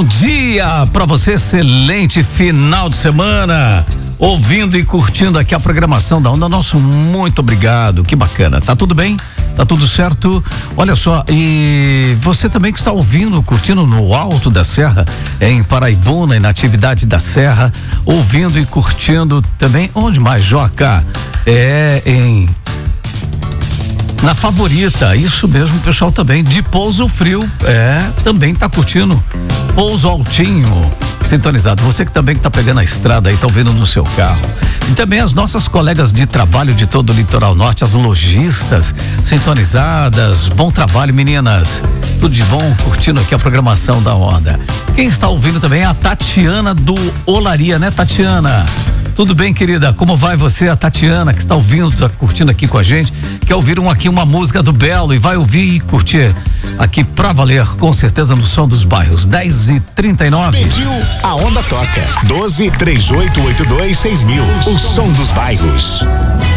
Bom dia para você, excelente final de semana, ouvindo e curtindo aqui a programação da Onda. Nosso muito obrigado, que bacana. Tá tudo bem? Tá tudo certo? Olha só, e você também que está ouvindo, curtindo no Alto da Serra, em Paraibuna, e na atividade da Serra, ouvindo e curtindo também, onde mais, Joca? Na Favorita, isso mesmo, pessoal, também de Pouso Frio, também tá curtindo Pouso Altinho, sintonizado. Você que também tá pegando a estrada aí, tá ouvindo no seu carro. E também as nossas colegas de trabalho de todo o litoral norte, as lojistas sintonizadas. Bom trabalho, meninas. Tudo de bom, curtindo aqui a programação da Onda. Quem está ouvindo também é a Tatiana do Olaria, né, Tatiana? Tudo bem, querida? Como vai você? A Tatiana, que está ouvindo, está curtindo aqui com a gente, quer ouvir aqui uma música do Belo e vai ouvir e curtir aqui pra valer, com certeza, no som dos bairros. 10h39. Pediu, a Onda toca. 12 3882 6000. O som dos bairros.